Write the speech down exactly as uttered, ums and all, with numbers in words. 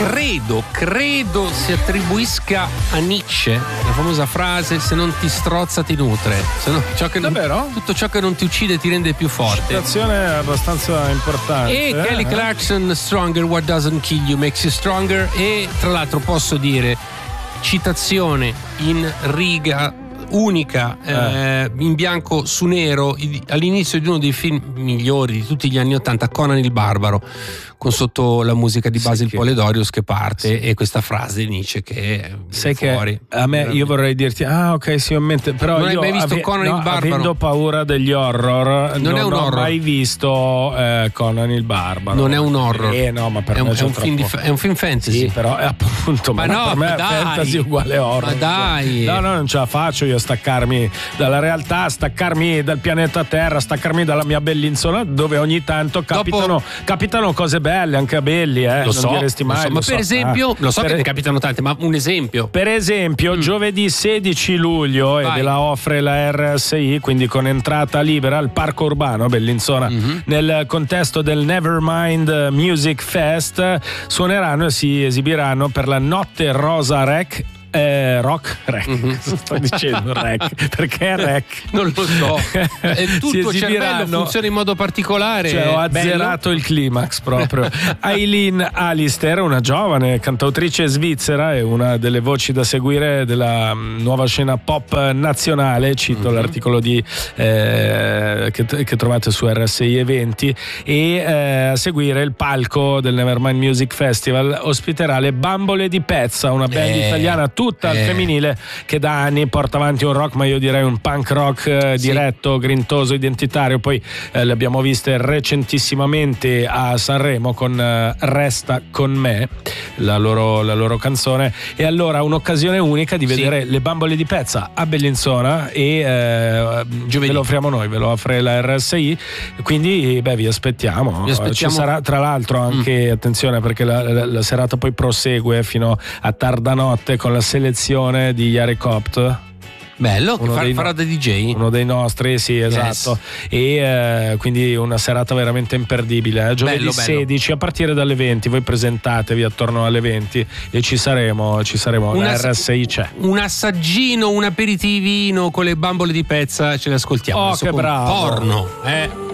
credo, credo si attribuisca a Nietzsche la famosa frase: se non ti strozza ti nutre, se no, ciò che non, davvero? tutto ciò che non ti uccide ti rende più forte. Situazione abbastanza importante. E eh? Kelly Clarkson, Stronger, what doesn't kill you makes you stronger. E tra l'altro posso dire, citazione in riga unica, eh. Eh, in bianco su nero, all'inizio di uno dei film migliori di tutti gli anni ottanta, Conan il Barbaro, con sotto la musica di Basil sì, Poledorius che parte sì. E questa frase di Nietzsche che sai fuori. Che a me veramente. Io vorrei dirti ah ok sì ho in mente, però non io hai mai visto ave- Conan no, il Barbaro? Avendo paura degli horror non, non è un ho horror. mai visto eh, Conan il Barbaro. Non è un horror, eh, no, ma per è, me un, è, un film di, è un film fantasy. Sì, però è appunto ma, ma no, per me ma dai, fantasy uguale horror. Ma dai, no no non ce la faccio io a staccarmi dalla realtà, staccarmi dal pianeta Terra, staccarmi dalla mia bellinzona, dove ogni tanto capitano, Dopo... capitano cose belle anche a Belli, eh, lo non so, diresti mai, lo so, lo ma so. per esempio ah, lo so per... che ne capitano tante, ma un esempio per esempio mm. giovedì sedici luglio Vai. E la offre la R S I, quindi con entrata libera al Parco Urbano Bellinzona, mm-hmm. nel contesto del Nevermind Music Fest suoneranno e si esibiranno per la Notte Rosa Rec Eh, rock rec mm-hmm. sto dicendo rec perché è rec non lo so, e tutto il cervello funziona in modo particolare, cioè ho azzerato bello. Il climax proprio. Aileen Alistair, una giovane cantautrice svizzera e una delle voci da seguire della nuova scena pop nazionale, cito mm-hmm. l'articolo di eh, che, che trovate su R S I Eventi, e eh, a seguire il palco del Nevermind Music Festival ospiterà le Bambole di Pezza, una band eh. italiana tutta al eh. femminile che da anni porta avanti un rock, ma io direi un punk rock eh, sì. diretto, grintoso, identitario. Poi eh, le abbiamo viste recentissimamente a Sanremo con eh, Resta con me, la loro, la loro canzone, e allora un'occasione unica di vedere sì. le Bambole di Pezza a Bellinzona e eh, ve lo offriamo noi, ve lo offre la R S I, quindi beh vi aspettiamo, vi aspettiamo. Ci sarà tra l'altro anche mm. attenzione perché la, la, la serata poi prosegue fino a tarda notte con la selezione di Yari Copt. Bello, che fa, farà da D J. Uno dei nostri, sì, esatto. Yes. E eh, quindi una serata veramente imperdibile. Eh? Giovedì bello, sedici bello. A partire dalle venti. Voi presentatevi attorno alle venti e ci saremo. Ci saremo. La R S I c'è. Un assaggino, un aperitivino con le Bambole di Pezza, ce le ascoltiamo. Oh, che bravo. Porno, eh.